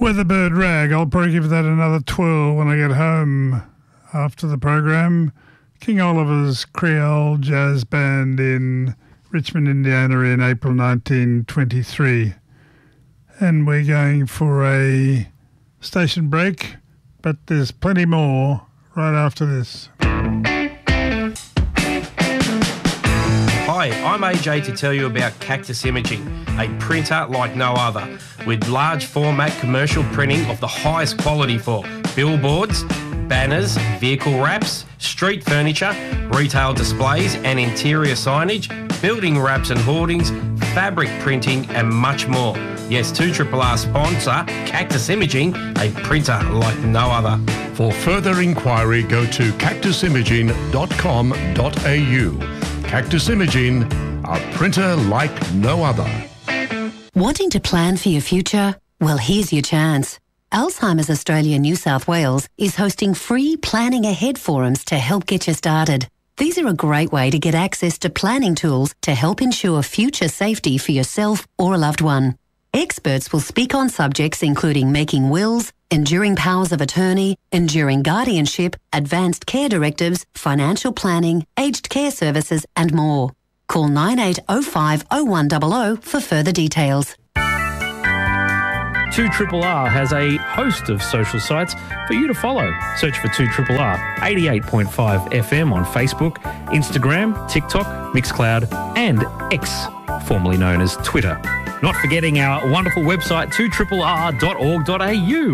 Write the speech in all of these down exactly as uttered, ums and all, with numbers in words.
Weatherbird Rag, I'll probably give that another twirl when I get home after the program. King Oliver's Creole Jazz Band in Richmond, Indiana in April nineteen twenty-three. And we're going for a station break, but there's plenty more right after this. Hi, I'm A J to tell you about Cactus Imaging, a printer like no other, with large format commercial printing of the highest quality for billboards, banners, vehicle wraps, street furniture, retail displays and interior signage, building wraps and hoardings, fabric printing and much more. Yes, two R R R sponsor Cactus Imaging, a printer like no other. For further inquiry, go to cactus imaging dot com dot a u. Cactus Imaging, a printer like no other. Wanting to plan for your future? Well, here's your chance. Alzheimer's Australia New South Wales is hosting free Planning Ahead forums to help get you started. These are a great way to get access to planning tools to help ensure future safety for yourself or a loved one. Experts will speak on subjects including making wills, enduring powers of attorney, enduring guardianship, advanced care directives, financial planning, aged care services and more. Call nine eight oh five oh one hundred for further details. two R R R has a host of social sites for you to follow. Search for two R R R eighty-eight point five F M on Facebook, Instagram, TikTok, Mixcloud and X, formerly known as Twitter. Not forgetting our wonderful website two R R R dot org dot a u.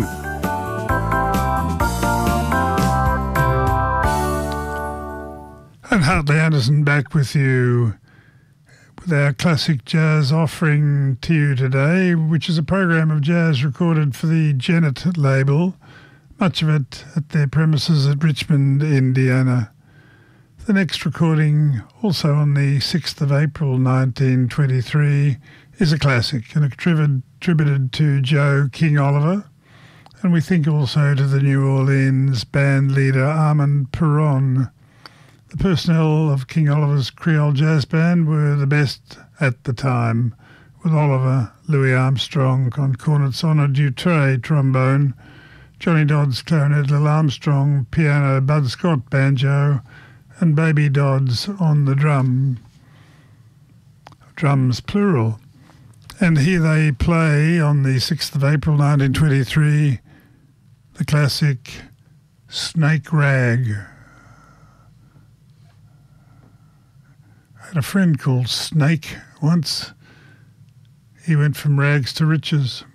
And Hartley Anderson back with you with our classic jazz offering to you today, which is a program of jazz recorded for the Genet label, much of it at their premises at Richmond, Indiana. The next recording, also on the sixth of April nineteen twenty-three, is a classic and attributed to Joe King Oliver, and we think also to the New Orleans band leader Armand Perron. The personnel of King Oliver's Creole Jazz Band were the best at the time, with Oliver, Louis Armstrong on cornet, Sonny Dutray trombone, Johnny Dodds clarinet, Lil Armstrong piano, Bud Scott banjo, and Baby Dodds on the drum, drums plural. And here they play on the sixth of April nineteen twenty-three the classic Snake Rag. I had a friend called Snake once. He went from rags to riches.